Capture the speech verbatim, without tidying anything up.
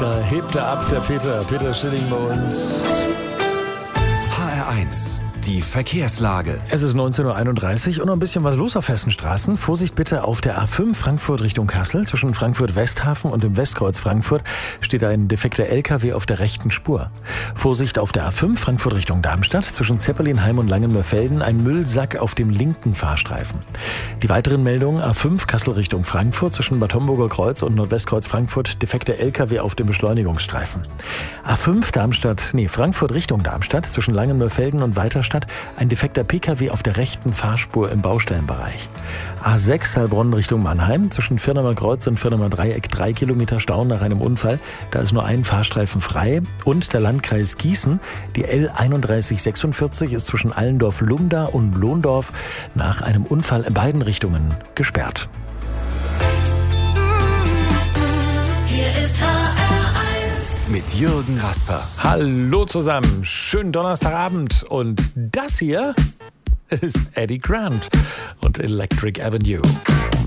Da hebt er ab, der Peter. Peter Schilling bei uns. H R eins, die Verkehrslage. Es ist neunzehn Uhr einunddreißig und noch ein bisschen was los auf Hessenstraßen. Vorsicht bitte auf der A fünf Frankfurt Richtung Kassel. Zwischen Frankfurt-Westhafen und dem Westkreuz Frankfurt steht ein defekter L K W auf der rechten Spur. Vorsicht auf der A fünf Frankfurt Richtung Darmstadt. Zwischen Zeppelinheim und Langenmörfelden ein Müllsack auf dem linken Fahrstreifen. Die weiteren Meldungen: A fünf Kassel Richtung Frankfurt. Zwischen Bad Homburger Kreuz und Nordwestkreuz Frankfurt defekter L K W auf dem Beschleunigungsstreifen. A fünf Darmstadt, nee, Frankfurt Richtung Darmstadt. Zwischen Langenmörfelden und Weiterstadt ein defekter P K W auf der rechten Fahrspur im Baustellenbereich. A sechs Heilbronn Richtung Mannheim. Zwischen Firnamer Kreuz und Firnamer Dreieck drei Kilometer Stau nach einem Unfall. Da ist nur ein Fahrstreifen frei. Und der Landkreis Gießen. Die L einunddreißig sechsundvierzig ist zwischen Allendorf-Lumda und Lohndorf nach einem Unfall in beiden Richtungen gesperrt. Hier ist H R eins. Mit Jürgen Rasper. Hallo zusammen, schönen Donnerstagabend und das hier ist Eddie Grant und Electric Avenue.